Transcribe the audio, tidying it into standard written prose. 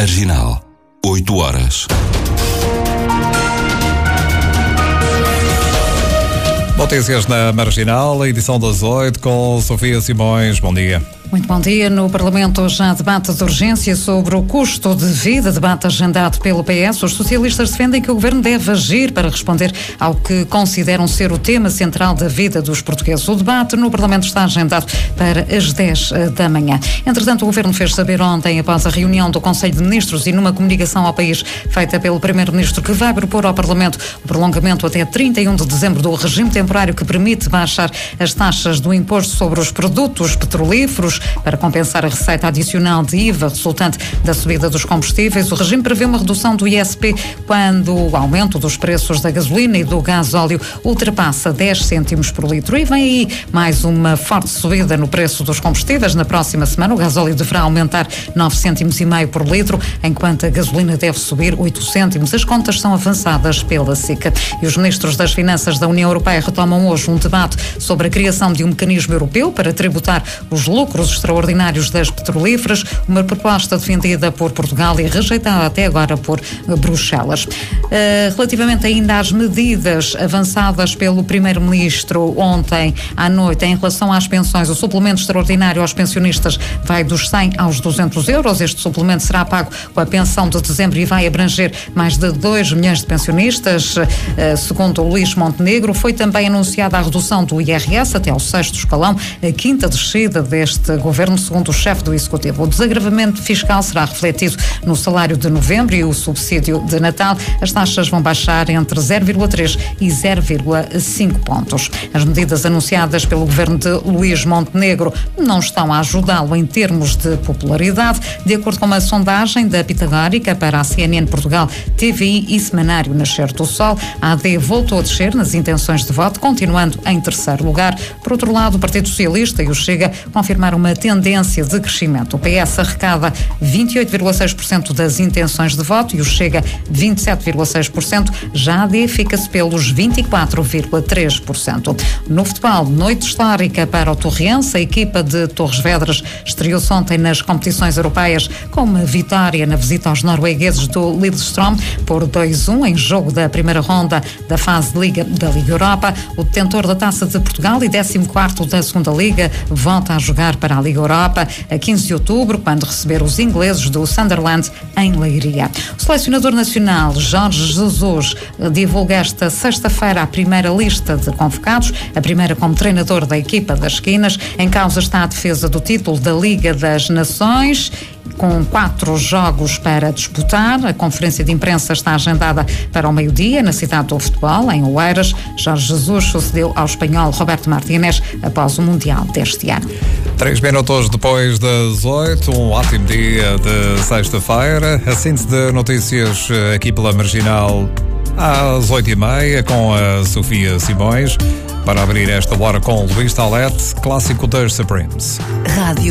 Marginal, 8 horas. Notícias na Marginal, edição das 8, com Sofia Simões. Bom dia. Muito bom dia. No Parlamento já debate de urgência sobre o custo de vida, debate agendado pelo PS. Os socialistas defendem que o Governo deve agir para responder ao que consideram ser o tema central da vida dos portugueses. O debate no Parlamento está agendado para as 10 da manhã. Entretanto, o Governo fez saber ontem, após a reunião do Conselho de Ministros e numa comunicação ao país feita pelo Primeiro-Ministro, que vai propor ao Parlamento o prolongamento até 31 de dezembro do regime temporário que permite baixar as taxas do imposto sobre os produtos petrolíferos para compensar a receita adicional de IVA resultante da subida dos combustíveis. O regime prevê uma redução do ISP quando o aumento dos preços da gasolina e do gasóleo ultrapassa 10 cêntimos por litro. E vem aí mais uma forte subida no preço dos combustíveis. Na próxima semana o gasóleo deverá aumentar 9 cêntimos e meio por litro, enquanto a gasolina deve subir 8 cêntimos. As contas são avançadas pela SICA. E os ministros das Finanças da União Europeia retomam hoje um debate sobre a criação de um mecanismo europeu para tributar os lucros extraordinários das petrolíferas, uma proposta defendida por Portugal e rejeitada até agora por Bruxelas. Relativamente ainda às medidas avançadas pelo Primeiro-Ministro ontem à noite em relação às pensões, o suplemento extraordinário aos pensionistas vai dos 100 aos 200 euros. Este suplemento será pago com a pensão de dezembro e vai abranger mais de 2 milhões de pensionistas. Segundo Luís Montenegro, foi também anunciada a redução do IRS até ao 6º escalão, a 5ª descida deste governo, segundo o chefe do Executivo. O desagravamento fiscal será refletido no salário de novembro e o subsídio de Natal. As taxas vão baixar entre 0,3 e 0,5 pontos. As medidas anunciadas pelo governo de Luís Montenegro não estão a ajudá-lo em termos de popularidade. De acordo com uma sondagem da Pitagórica para a CNN Portugal, TVI e Semanário Nascer do Sol, a AD voltou a descer nas intenções de voto, continuando em terceiro lugar. Por outro lado, o Partido Socialista e o Chega confirmaram uma tendência de crescimento. O PS arrecada 28,6% das intenções de voto e o Chega 27,6%. Já a AD fica-se pelos 24,3%. No futebol, noite histórica para o Torrense. A equipa de Torres Vedras estreou-se ontem nas competições europeias com uma vitória na visita aos noruegueses do Lillestrøm por 2-1 em jogo da primeira ronda da fase de Liga da Liga Europa. O detentor da Taça de Portugal e 14º da segunda Liga volta a jogar para a Liga Europa a 15 de outubro, quando receber os ingleses do Sunderland em Leiria. O selecionador nacional Jorge Jesus divulga esta sexta-feira a primeira lista de convocados, a primeira como treinador da equipa das Esquinas. Em causa está a defesa do título da Liga das Nações, com 4 jogos para disputar. A conferência de imprensa está agendada para o meio-dia na cidade do futebol, em Oeiras. Jorge Jesus sucedeu ao espanhol Roberto Martínez após o Mundial deste ano. 3 minutos depois das 8, um ótimo dia de sexta-feira. A síntese de notícias aqui pela Marginal às 8h30 com a Sofia Simões. Para abrir esta hora com Luís Talete, clássico das Supremes. Rádio